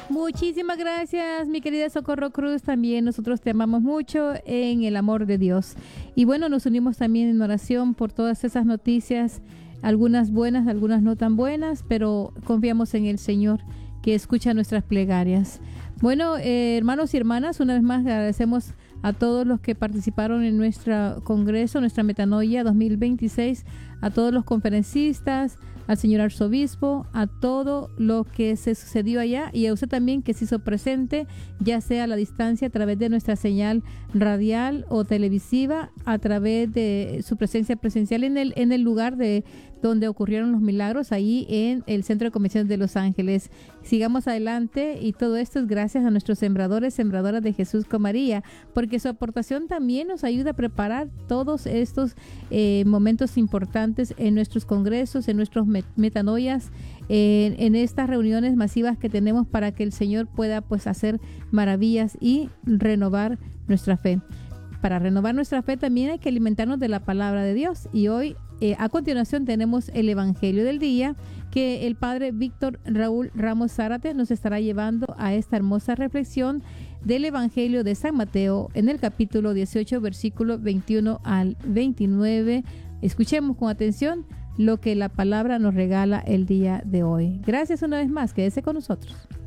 Muchísimas gracias, mi querida Socorro Cruz. También nosotros te amamos mucho en el amor de Dios. Y bueno, nos unimos también en oración por todas esas noticias, algunas buenas, algunas no tan buenas, pero confiamos en el Señor que escucha nuestras plegarias. Bueno, hermanos y hermanas, una vez más agradecemos a todos los que participaron en nuestro congreso, nuestra Metanoia 2026, a todos los conferencistas, al señor arzobispo, a todo lo que se sucedió allá y a usted también que se hizo presente, ya sea a la distancia a través de nuestra señal radial o televisiva, a través de su presencia presencial en el lugar de donde ocurrieron los milagros, ahí en el Centro de Convenciones de Los Ángeles. Sigamos adelante y todo esto es gracias a nuestros sembradores, sembradoras de Jesús con María, porque su aportación también nos ayuda a preparar todos estos momentos importantes en nuestros congresos, en nuestros metanoias, en estas reuniones masivas que tenemos para que el Señor pueda pues hacer maravillas y renovar nuestra fe. Para renovar nuestra fe también hay que alimentarnos de la palabra de Dios y hoy a continuación tenemos el Evangelio del día que el Padre Víctor Raúl Ramos Zárate nos estará llevando a esta hermosa reflexión del Evangelio de San Mateo en el capítulo 18, versículo 21 al 29. Escuchemos con atención lo que la palabra nos regala el día de hoy. Gracias una vez más, quédese con nosotros.